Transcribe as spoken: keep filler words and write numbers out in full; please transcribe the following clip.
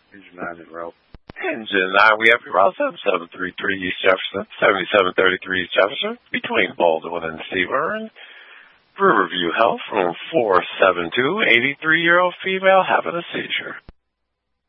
Engine nine in route. Engine nine, we have your route seven seven three three East Jefferson, seventy-seven thirty-three East Jefferson, between Baldwin and Seaburn. Riverview Health, room four seven two, eighty-three-year-old female having a seizure.